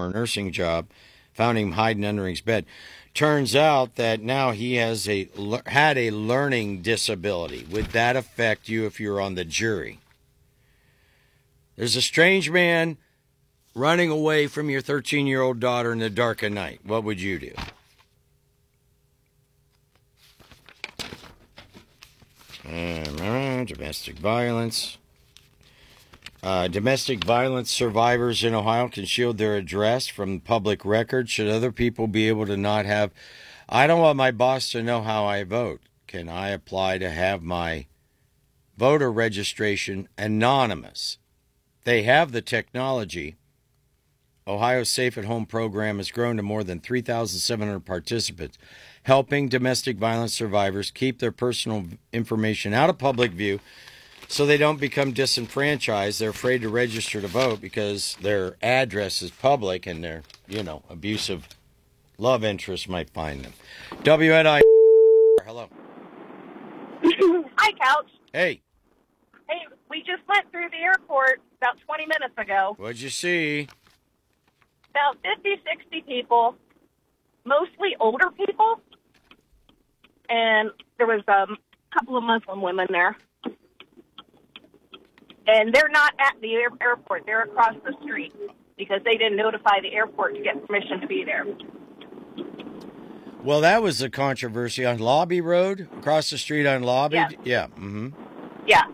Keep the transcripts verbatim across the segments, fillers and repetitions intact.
summer nursing job, found him hiding under his bed. Turns out that now he has a had a learning disability. Would that affect you if you're on the jury? There's a strange man running away from your thirteen-year-old daughter in the dark of night. What would you do? Uh, domestic violence. Uh, domestic violence survivors in Ohio can shield their address from public record. Should other people be able to not have... I don't want my boss to know how I vote. Can I apply to have my voter registration anonymous? They have the technology. Ohio's Safe at Home program has grown to more than three thousand seven hundred participants, helping domestic violence survivors keep their personal information out of public view so they don't become disenfranchised. They're afraid to register to vote because their address is public and their, you know, abusive love interest might find them. W N I. Hello. Hi, Couch. Hey. Hey, we just went through the airport about twenty minutes ago. What'd you see? About fifty, sixty people, mostly older people, and there was um, a couple of Muslim women there. And they're not at the air- airport. They're across the street because they didn't notify the airport to get permission to be there. Well, that was the controversy on Lobby Road, across the street on Lobby. Yeah. Yeah. Mm-hmm. Yeah.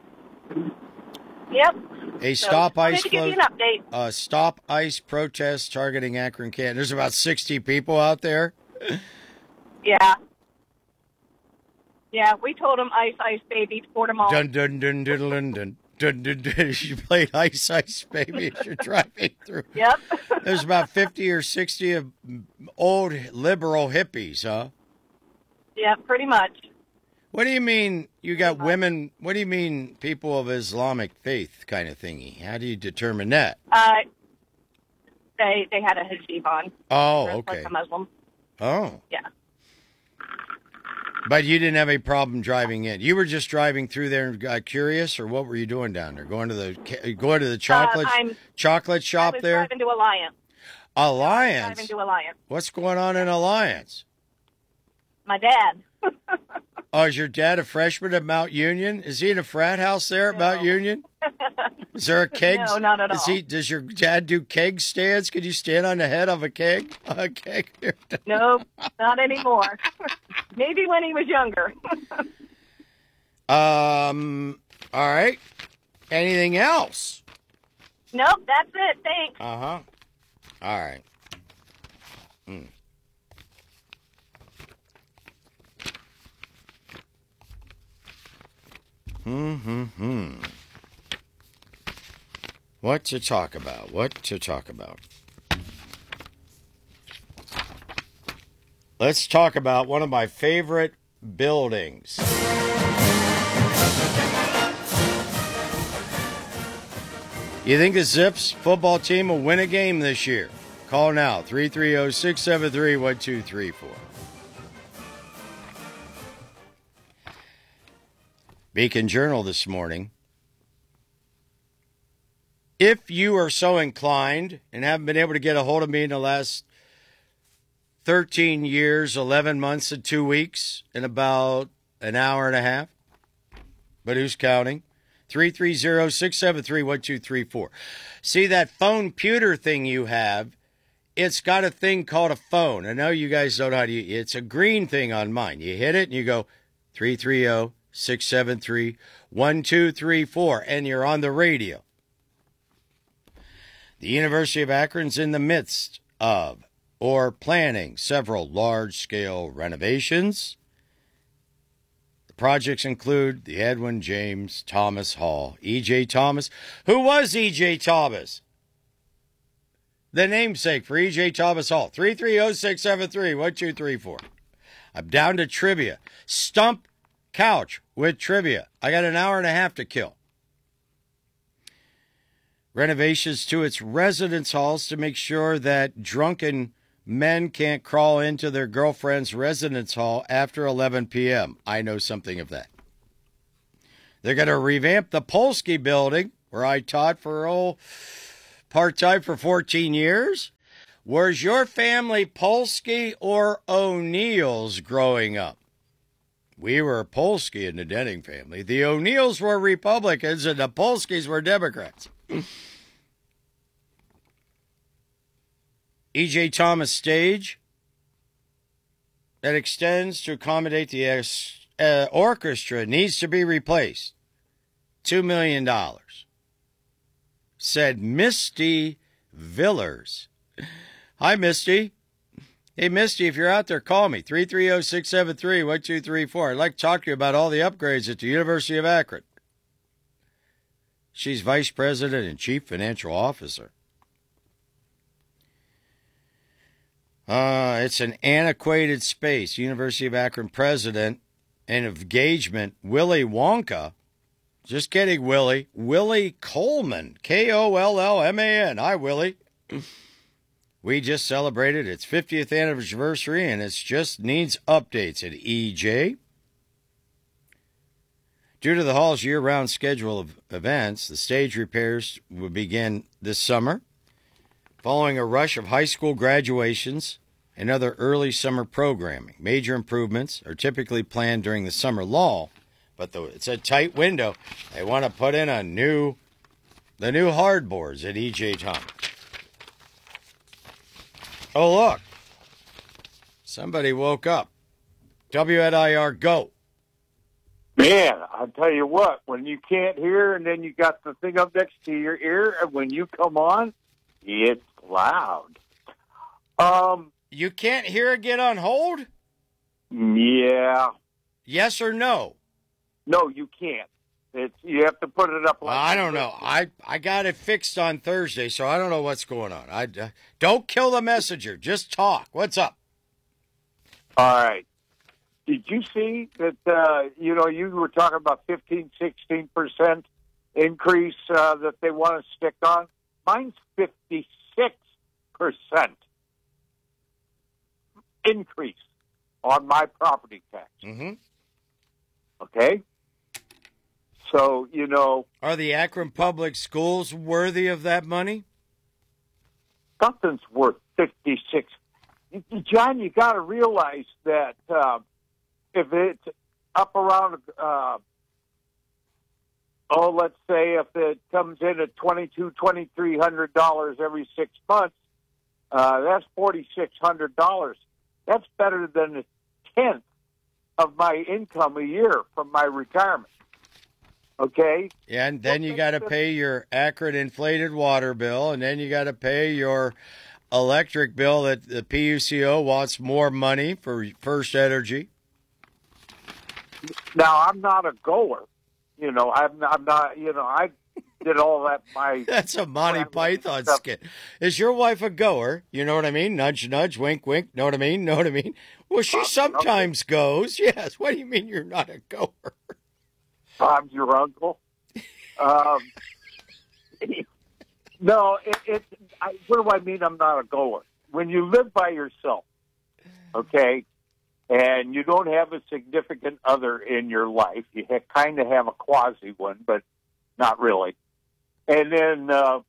Yep. A So, stop wanted ice to give you float, an update. uh, stop ice protest targeting Akron, Canton. There's about sixty people out there. Yeah. Yeah, we told them ice, ice, baby, port them all. Dun dun dun dun dun dun. Dun, dun, dun. You played Ice Ice Baby as you're driving through. Yep. There's about fifty or sixty of old liberal hippies, huh? Yeah, pretty much. What do you mean you got women, what do you mean people of Islamic faith kind of thingy? How do you determine that? Uh, they they had a hijab on. Oh, Dressed okay. Like a Muslim. Oh. Yeah. But you didn't have any problem driving in. You were just driving through there and got curious, or what were you doing down there? Going to the going to the chocolate Uh, I'm- chocolate shop I was there? driving to Alliance. Alliance. Driving to Alliance. What's going on in Alliance? My dad. Oh, is your dad a freshman at Mount Union? Is he in a frat house there at No. Mount Union? Is there a keg? No, not at Is all. he? Does your dad do keg stands? Could you stand on the head of a keg? A keg. Nope, not anymore. Maybe when he was younger. um. All right. Anything else? Nope, that's it. Thanks. Uh huh. All right. Hmm. Hmm. Hmm. Hmm. What to talk about? What to talk about? Let's talk about one of my favorite buildings. You think the Zips football team will win a game this year? Call now, three three zero, six seven three, one two three four. Beacon Journal this morning. If you are so inclined and haven't been able to get a hold of me in the last thirteen years, eleven months, and two weeks, in about an hour and a half, but who's counting? three three zero, six seven three, one two three four. See that phone pewter thing you have? It's got a thing called a phone. I know you guys don't know how to use it. It's a green thing on mine. You hit it and you go three three zero, six seven three, one two three four, and you're on the radio. The University of Akron's in the midst of or planning several large-scale renovations. The projects include the Edwin James Thomas Hall. E J. Thomas. Who was E J. Thomas? The namesake for E J. Thomas Hall. three three zero, six seven three, one two three four. I'm down to trivia. Stump Couch with trivia. I got an hour and a half to kill. Renovations to its residence halls to make sure that drunken men can't crawl into their girlfriend's residence hall after eleven p.m. I know something of that. They're going to revamp the Polsky building, where I taught for, oh, part-time for fourteen years. Was your family Polsky or O'Neills growing up? We were Polsky in the Denning family. The O'Neills were Republicans and the Polskys were Democrats. E J. Thomas stage that extends to accommodate the uh, orchestra needs to be replaced. Two million dollars. Said Misty Villers. Hi, Misty. Hey, Misty, if you're out there, call me. three three zero, six seven three, one two three four. I'd like to talk to you about all the upgrades at the University of Akron. She's Vice President and Chief Financial Officer. Uh, it's an antiquated space. University of Akron President and engagement, Willy Wonka. Just kidding, Willie. Willie Coleman. K O L L M A N. Hi, Willie. We just celebrated its fiftieth anniversary, and it just needs updates at E J. Due to the hall's year-round schedule of events, the stage repairs will begin this summer, following a rush of high school graduations and other early summer programming. Major improvements are typically planned during the summer lull, but the, it's a tight window. They want to put in a new, the new hardboards at E J. Thomas. Oh, look. Somebody woke up. W N I R, go. Man, I'll tell you what, when you can't hear and then you got the thing up next to your ear, and when you come on, it's loud. Um, You can't hear it get on hold? Yeah. Yes or no? No, you can't. It's you have to put it up. Like Well, I don't know. I, I got it fixed on Thursday, so I don't know what's going on. I uh, don't kill the messenger. Just talk. What's up? All right. Did you see that? Uh, you know, you were talking about fifteen, sixteen percent increase uh, that they want to stick on. Mine's fifty-six percent increase on my property tax. Mm-hmm. Okay. So, you know, Are the Akron Public Schools worthy of that money? something's worth fifty-six. John, you got to realize that uh, if it's up around, uh, oh, let's say if it comes in at twenty-two, twenty-three hundred dollars every six months, uh, that's forty-six hundred dollars. That's better than a tenth of my income a year from my retirement. Okay? And then you got to pay your Akron inflated water bill, and then you got to pay your electric bill that the P U C O wants more money for First Energy. Now, I'm not a goer. You know, I'm not, I'm not you know, I did all that. My That's a Monty Python skit. Is your wife a goer? You know what I mean? Nudge, nudge, wink, wink. Know what I mean? Know what I mean? Well, she sometimes goes. Yes. What do you mean you're not a goer? I'm your uncle. Um, no, it, it, I, what do I mean I'm not a goer? When you live by yourself, okay, and you don't have a significant other in your life, you ha- kind of have a quasi one, but not really. And then uh,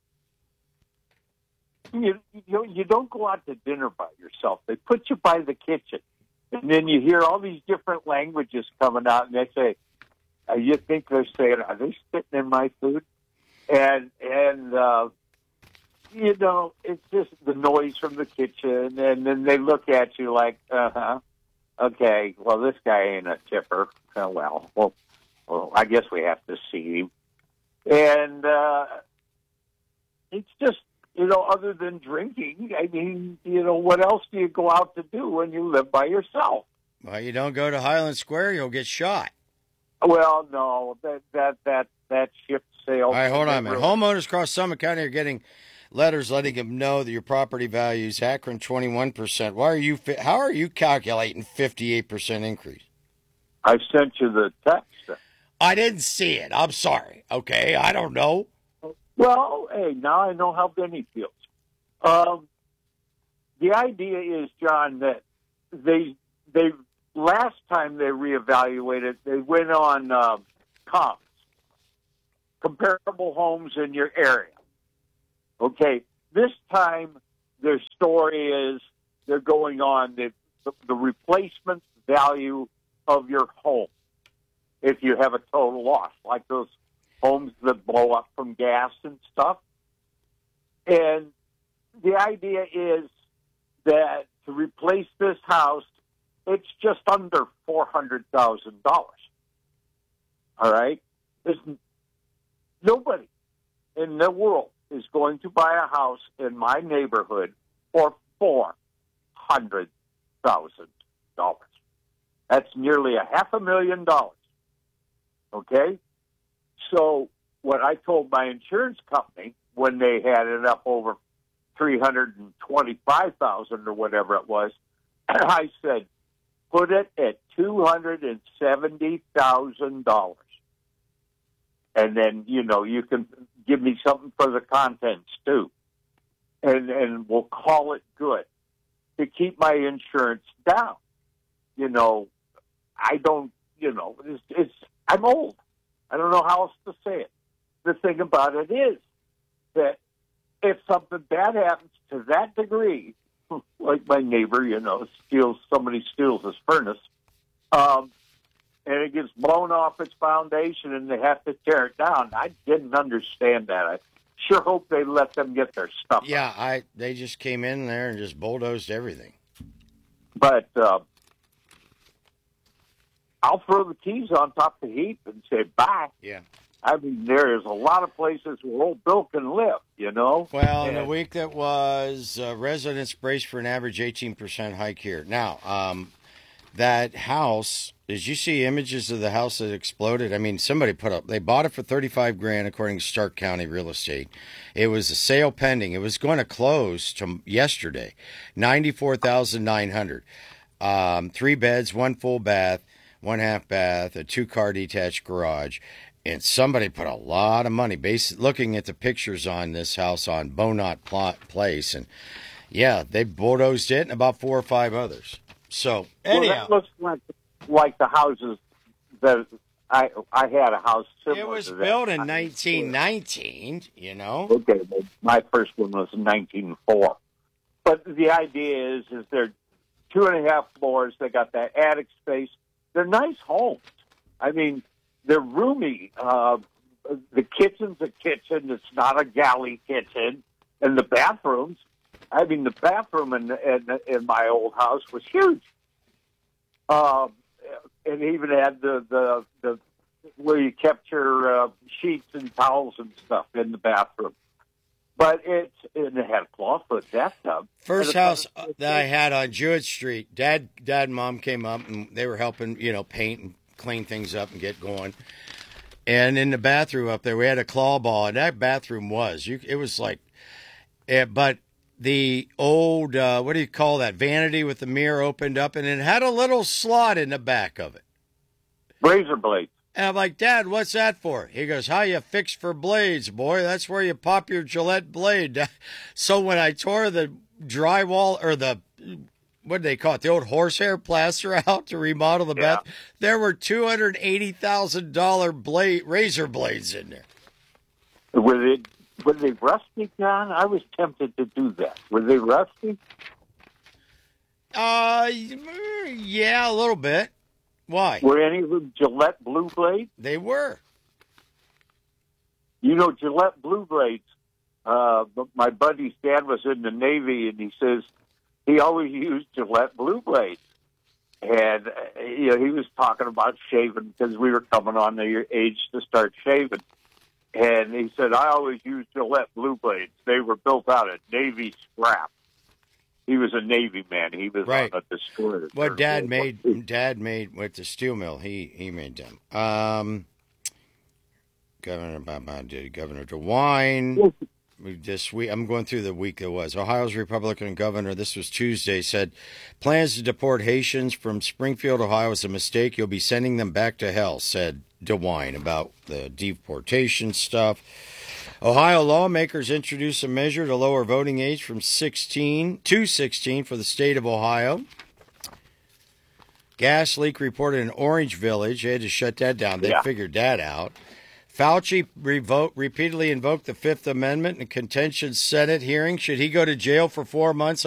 you, you you don't go out to dinner by yourself. They put you by the kitchen, and then you hear all these different languages coming out, and they say, Uh, you think they're saying, "Are they spitting in my food?" And and uh, you know, it's just the noise from the kitchen, and then they look at you like, "Uh huh, okay, well, this guy ain't a tipper." Oh, well, well, well, I guess we have to see him. And uh, it's just, you know, other than drinking, I mean, you know, what else do you go out to do when you live by yourself? Well, you don't go to Highland Square, you'll get shot. Well, no, that that that that ship sailed. All right, hold on a minute. Homeowners across Summit County are getting letters letting them know that your property values Akron twenty-one percent. Why are you? fi- How are you calculating fifty-eight percent increase? I sent you the text. I didn't see it. I'm sorry. Okay, I don't know. Well, hey, now I know how Benny feels. Um, the idea is, John, that they they last time they reevaluated, they went on uh, comps, comparable homes in your area. Okay, this time their story is they're going on the, the, the replacement value of your home if you have a total loss, like those homes that blow up from gas and stuff. And the idea is that to replace this house, it's just under four hundred thousand dollars. All right? There's nobody in the world is going to buy a house in my neighborhood for four hundred thousand dollars. That's nearly a half a million dollars. Okay? So what I told my insurance company when they had it up over three hundred twenty-five thousand dollars or whatever it was, I said, put it at two hundred seventy thousand dollars. And then, you know, you can give me something for the contents, too. And and we'll call it good to keep my insurance down. You know, I don't, you know, it's, it's I'm old. I don't know how else to say it. The thing about it is that if something bad happens to that degree, like my neighbor, you know, steals, somebody steals his furnace, um, and it gets blown off its foundation and they have to tear it down. I didn't understand that. I sure hope they let them get their stuff. Yeah, I they just came in there and just bulldozed everything. But uh, I'll throw the keys on top of the heap and say bye. Yeah. I mean, there is a lot of places where old Bill can live, you know? Well, and in the week that was, uh, residents braced for an average eighteen percent hike here. Now, um, that house, did you see images of the house that exploded? I mean, somebody put up, they bought it for thirty-five grand, according to Stark County Real Estate. It was a sale pending. It was going to close to yesterday, ninety-four thousand nine hundred dollars. Um, three beds, one full bath, one half bath, a two-car detached garage. And somebody put a lot of money, based, looking at the pictures on this house on Bonot Place. And, yeah, they bulldozed it and about four or five others. So, anyhow. Well, that looks like, like the houses that I I had a house similar It was to built that. in nineteen nineteen, you know. Okay, well, my first one was in nineteen oh four. But the idea is, is they're two and a half floors. They got that attic space. They're nice homes. I mean, they're roomy. Uh, the kitchen's a kitchen. It's not a galley kitchen. And the bathrooms, I mean, the bathroom in, in, in my old house was huge. Um, and even had the, the, the where you kept your uh, sheets and towels and stuff in the bathroom. But it's, and it had a clawfoot bathtub. First house that I had on Jewett Street, Dad, Dad and Mom came up and they were helping, you know, paint and clean things up and get going. And in the bathroom up there, we had a claw ball, and that bathroom was, you, it was like, eh, but the old, uh, what do you call that, vanity with the mirror opened up, and it had a little slot in the back of it. Razor blades. And I'm like, Dad, what's that for? He goes, how you fix for blades, boy. That's where you pop your Gillette blade. So when I tore the drywall, or the, what do they call it, the old horsehair plaster out to remodel the Yeah. bath, there were two hundred eighty thousand dollars blade, razor blades in there. Were they, were they rusty, John? I was tempted to do that. Were they rusty? Uh, yeah, a little bit. Why? Were any of them Gillette blue blades? They were. You know, Gillette blue blades, uh, my buddy's dad was in the Navy, and he says he always used Gillette blue blades. And, uh, you know, he was talking about shaving because we were coming on the age to start shaving. And he said, I always used Gillette blue blades. They were built out of Navy scrap. He was a Navy man. He was Right. on a destroyer. What Dad made, Dad made with the steel mill. He he made them. Um, Governor, did Governor DeWine. This week, I'm going through the week that was. Ohio's Republican governor, this was Tuesday, said plans to deport Haitians from Springfield, Ohio is a mistake. You'll be sending them back to hell, said DeWine about the deportation stuff. Ohio lawmakers introduced a measure to lower voting age from sixteen to sixteen for the state of Ohio. Gas leak reported in Orange Village. They had to shut that down. They Yeah. figured that out. Fauci revoke, repeatedly invoked the Fifth Amendment in a contentious Senate hearing. Should he go to jail for four months